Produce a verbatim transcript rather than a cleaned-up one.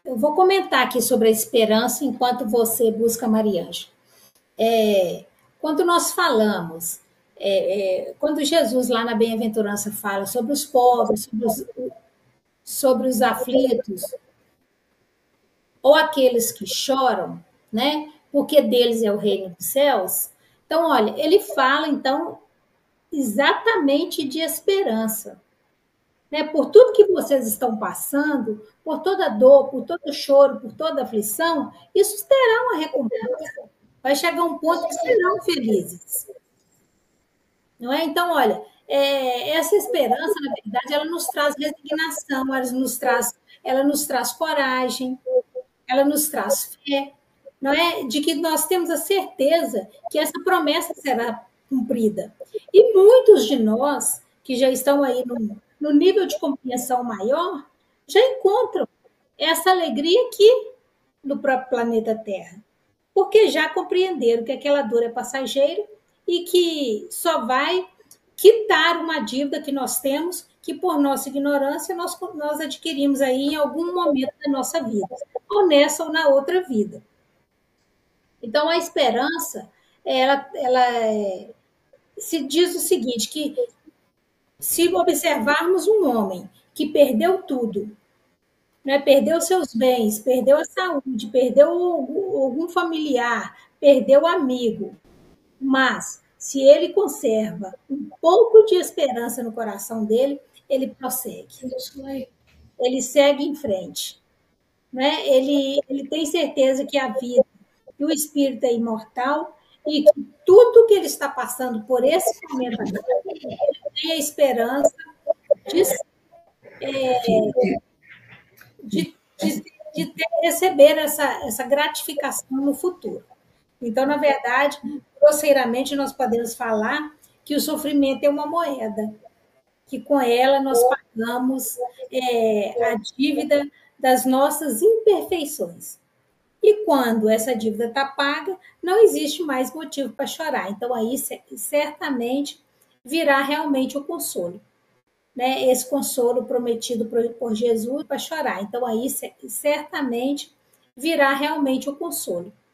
eu vou comentar aqui sobre a esperança enquanto você busca Mariângela. É, quando nós falamos, é, é, quando Jesus lá na bem-aventurança fala sobre os pobres, sobre os, sobre os aflitos, ou aqueles que choram, né? Porque deles é o reino dos céus. Então, olha, ele fala então exatamente de esperança, né? Por tudo que vocês estão passando, por toda dor, por todo choro, por toda aflição, isso terá uma recompensa. Vai chegar um ponto que serão felizes, não é? Então, olha, é, essa esperança, na verdade, ela nos traz resignação, ela nos traz, ela nos traz coragem, ela nos traz fé, não é? De que nós temos a certeza que essa promessa será cumprida. E muitos de nós, que já estão aí no, no nível de compreensão maior, já encontram essa alegria aqui no próprio planeta Terra, porque já compreenderam que aquela dor é passageira e que só vai quitar uma dívida que nós temos, que por nossa ignorância nós, nós adquirimos aí em algum momento da nossa vida, ou nessa ou na outra vida. Então, a esperança, ela, ela é, se diz o seguinte, que se observarmos um homem que perdeu tudo, né, perdeu seus bens, perdeu a saúde, perdeu algum familiar, perdeu amigo, mas se ele conserva um pouco de esperança no coração dele, ele prossegue. Ele segue em frente. Né? Ele, ele tem certeza que a vida e o espírito é imortal e que tudo que ele está passando por esse momento agora, ele tem a esperança de, é, de, de, de ter, receber essa, essa gratificação no futuro. Então, na verdade, grosseiramente, nós podemos falar que o sofrimento é uma moeda, que com ela nós pagamos é, a dívida das nossas imperfeições. E quando essa dívida está paga, não existe mais motivo para chorar. Então, aí certamente virá realmente o consolo. Né? Esse consolo prometido por Jesus para chorar. Então, aí certamente virá realmente o consolo.